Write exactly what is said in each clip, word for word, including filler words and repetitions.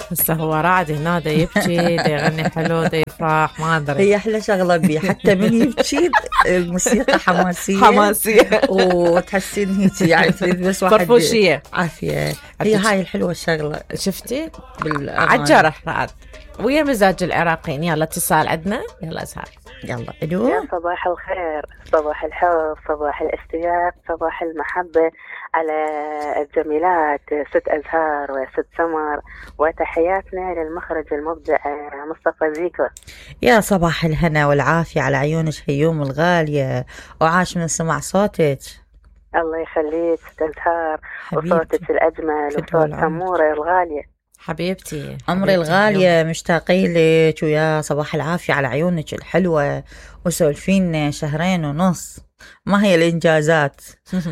بس هو رعد هنا دا يبكي دا يغني حلو دا يفرح ما أدري. هي أحلى شغلة بي حتى من يبكي الموسيقى حماسية حماسية وتحسين هيك يعني تريد بس واحد فرفوشية عافية. هي هاي الحلوة الشغلة. شفتي عالجرح رعد ويا مزاج العراقيين. يلا اتصال عندنا. يلا أزهار. يلا ألو. يا صباح الخير، صباح الحب، صباح الاشتياق، صباح المحبة على الجميلات ست أزهار وست سمر، وتحياتنا للمخرج المبدع مصطفى زيكو. يا صباح الهنا والعافية على عيونك هيوم الغالية، وعاش من سمع صوتك. الله يخليك ست أزهار وصوتك الأجمل وصوت سمورة الغالية حبيبتي. عمري الغالية مشتاقين لك، ويا صباح العافية على عيونك الحلوة، وسولفين شهرين ونص. ما هي الإنجازات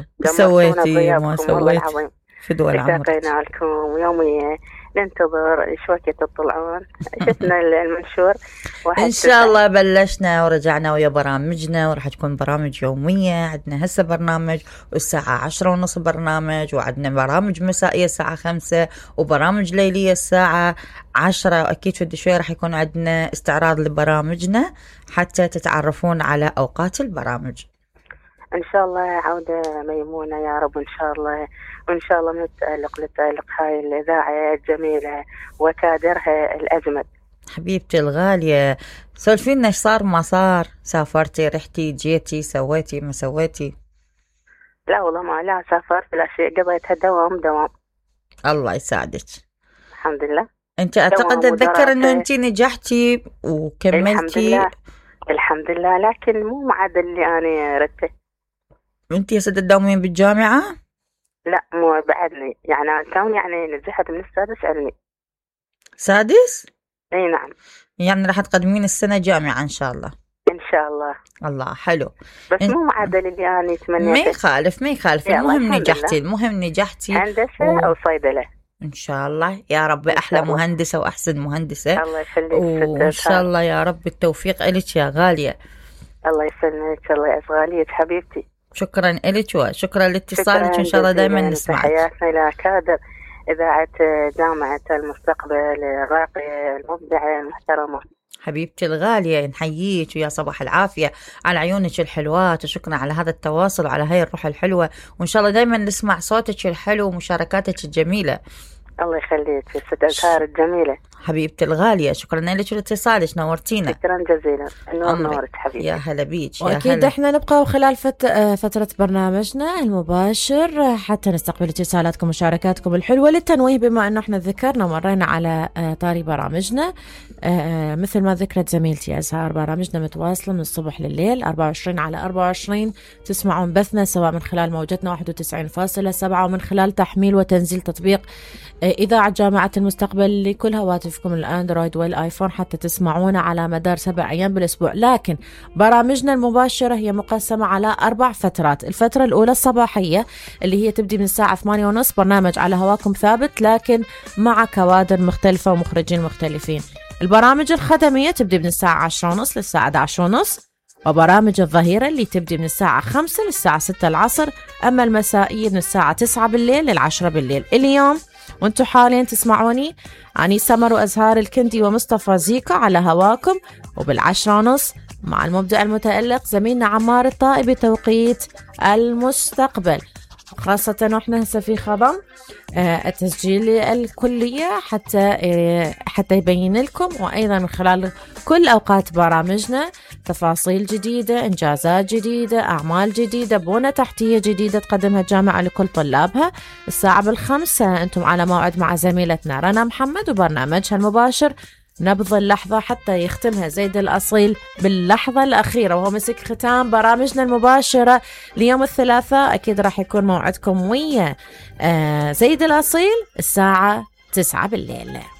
سويتي ما سويتي في دول عمرك؟ اتفقنا لكم يوميا ننتظر ايش وقت تطلعون. شفنا المنشور ان شاء الله بلشنا ورجعنا ويا برامجنا، وراح تكون برامج يومية. عندنا هسه برنامج والساعة عشرة ونص برنامج، وعندنا برامج مسائية الساعة خمسة، وبرامج ليلية الساعة عشرة. أكيد شوي شوي راح يكون عندنا استعراض لبرامجنا حتى تتعرفون على أوقات البرامج. إن شاء الله عودة ميمونة يا رب إن شاء الله، وإن شاء الله نتألق نتألق هاي الإذاعة الجميلة وكادرها الأجمل. حبيبتي الغالية سولفينا إيش صار ما صار، سافرتي رحتي جيتي سويتي ما سويتي؟ لا والله ما لا سافرت، لا شيء، قضيتها دوام دوام. الله يساعدك. الحمد لله. أنت أعتقد أتذكر إنه أنت نجحتي وكملتي. الحمد لله الحمد لله، لكن مو معدل اللي أنا ردته. أنت يا سيدة تداومين بالجامعة؟ لا مو بعدني، يعني كون يعني نجحت من السادس علمي. سادس؟ اي نعم. يعني راح تقدمين السنة جامعة إن شاء الله. إن شاء الله. الله حلو. بس إن... مو معدل اللي أنا أتمنى. ما يخالف ما يخالف، المهم نجحتي، المهم نجحتي. هندسة و... أو صيدلة. إن شاء الله يا رب، أحلى مهندسة وأحسن مهندسة. الله يخليك. وإن شاء الله يا رب التوفيق إلك يا غالية. الله يسلمك، الله يسغاليك حبيبتي. شكرا إلك وشكرا لاتصالك، وإن شاء الله دائما نسمعك. تحياتنا إلى كادر إذاعة جامعة المستقبل الراقية المبدعة المحترمة. حبيبتي الغالية نحييك ويا صباح العافية على عيونك الحلوات، وشكرا على هذا التواصل وعلى هاي الروح الحلوة، وإن شاء الله دائما نسمع صوتك الحلو ومشاركاتك الجميلة. الله يخليك ست أزهار الجميلة. حبيبتي الغالية شكرا لك لاتصالك، نورتينا. شكرا جزيلا. النور نورك حبيبتي. يا هلا بيك. وأكيد احنا نبقى خلال فت... فترة برنامجنا المباشر حتى نستقبل اتصالاتكم ومشاركاتكم الحلوة للتنويه، بما أنه احنا ذكرنا مرينا على طاري برامجنا. مثل ما ذكرت زميلتي أزهار، برامجنا متواصلة من الصبح لليل أربعة وعشرين على أربعة وعشرين. تسمعون بثنا سواء من خلال موجتنا واحد وتسعين فاصلة سبعة ومن خلال تحميل وتنزيل تطبيق إذاعة جامعة المستقبل لكل هواتفكم الأندرويد والآيفون حتى تسمعونا على مدار سبع أيام بالأسبوع. لكن برامجنا المباشرة هي مقسمة على أربع فترات. الفترة الأولى الصباحية اللي هي تبدي من الساعة ثمانية ونص، برنامج على هواكم ثابت لكن مع كوادر مختلفة ومخرجين مختلفين. البرامج الخدمية تبدي من الساعة عشرة ونص للساعة إحدى عشر ونص، وبرامج الظهيرة اللي تبدي من الساعة خمسة للساعة ستة العصر. أما المسائية من الساعة تسعة بالليل للعشرة بالليل. اليوم وانتو حاليا تسمعوني أني سمر وأزهار الكندي ومصطفى زيكو على هواكم، وبالعشرة ونص مع المبدع المتألق زميلنا عمار الطائي بتوقيت المستقبل. خاصة وإحنا هسه في خضم آه التسجيل الكلية حتى آه حتى يبين لكم، وأيضا من خلال كل أوقات برامجنا تفاصيل جديدة، إنجازات جديدة، أعمال جديدة، بنى تحتية جديدة تقدمها الجامعة لكل طلابها. الساعة بالخمسة أنتم على موعد مع زميلتنا رنا محمد وبرنامجها المباشر نبض اللحظة حتى يختمها زيد الأصيل باللحظة الأخيرة، وهو مسك ختام برامجنا المباشرة ليوم الثلاثاء. أكيد راح يكون موعدكم ويا آه زيد الأصيل الساعة تسعة بالليل.